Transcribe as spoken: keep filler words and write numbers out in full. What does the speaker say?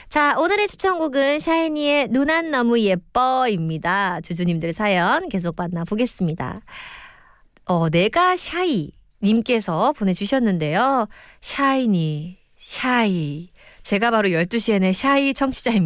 자, 오늘의 추천곡은 샤이니의 누난 너무 예뻐입니다. 주주님들 사연 계속 만나보겠습니다. 어, 내가 샤이 님께서 보내주셨는데요. 샤이니, 샤이. 제가 바로 열두 시에는 샤이 청취자입니다.